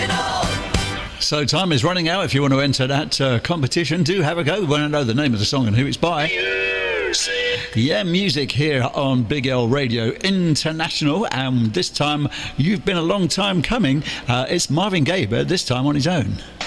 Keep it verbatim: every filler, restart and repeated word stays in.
So time is running out. If you want to enter that uh, competition, do have a go. We want to know the name of the song and who it's by. Music. Yeah, music here on Big L Radio International. And this time, you've been a long time coming. Uh, it's Marvin Gaye, but this time on his own.